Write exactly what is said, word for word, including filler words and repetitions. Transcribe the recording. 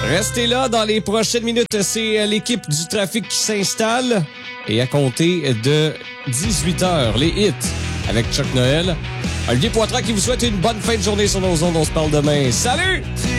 Restez là, dans les prochaines minutes, c'est l'équipe du trafic qui s'installe. Et à compter de dix-huit heures, les hits avec Chuck Noël. Olivier Poitras qui vous souhaite une bonne fin de journée sur nos ondes. On se parle demain. Salut!